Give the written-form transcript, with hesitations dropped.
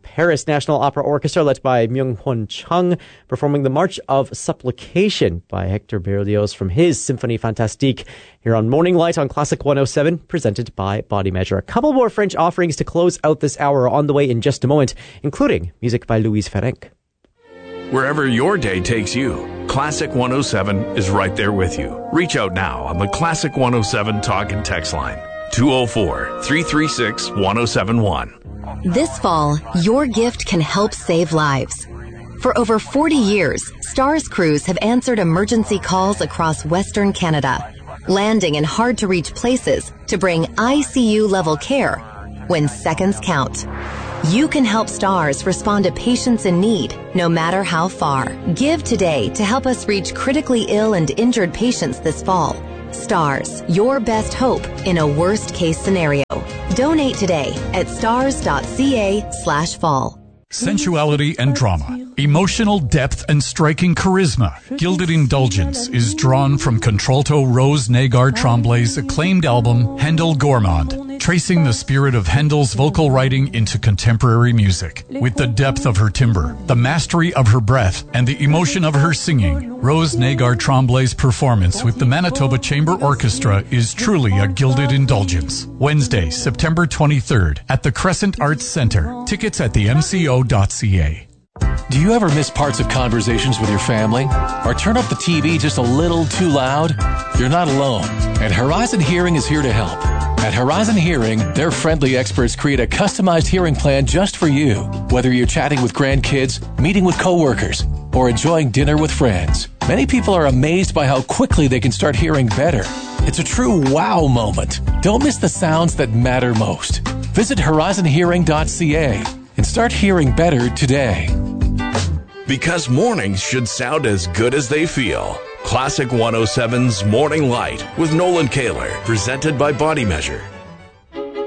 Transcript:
Paris National Opera Orchestra, led by Myung-Hwan Chung, performing the March of Supplication by Hector Berlioz from his Symphonie Fantastique here on Morning Light on Classic 107, presented by Body Measure. A couple more French offerings to close out this hour are on the way in just a moment, including music by Louise Ferenc. Wherever your day takes you, Classic 107 is right there with you. Reach out now on the Classic 107 talk and text line, 204-336-1071. This fall, your gift can help save lives. For over 40 years, STARS crews have answered emergency calls across Western Canada, landing in hard-to-reach places to bring ICU-level care when seconds count. You can help STARS respond to patients in need, no matter how far. Give today to help us reach critically ill and injured patients this fall. STARS, your best hope in a worst-case scenario. Donate today at stars.ca/fall. Sensuality and drama, emotional depth and striking charisma. Gilded Indulgence is drawn from contralto Rose Nagar Tremblay's acclaimed album, Handel Gourmand, tracing the spirit of Handel's vocal writing into contemporary music. With the depth of her timbre, the mastery of her breath, and the emotion of her singing, Rose Nagar Tremblay's performance with the Manitoba Chamber Orchestra is truly a Gilded Indulgence. Wednesday, September 23rd at the Crescent Arts Centre. Tickets at the MCO.ca. Do you ever miss parts of conversations with your family? Or turn up the TV just a little too loud? You're not alone, and Horizon Hearing is here to help. At Horizon Hearing, their friendly experts create a customized hearing plan just for you, whether you're chatting with grandkids, meeting with coworkers, or enjoying dinner with friends. Many people are amazed by how quickly they can start hearing better. It's a true wow moment. Don't miss the sounds that matter most. Visit horizonhearing.ca and start hearing better today. Because mornings should sound as good as they feel. Classic 107's Morning Light with Nolan Kaler, presented by Body Measure.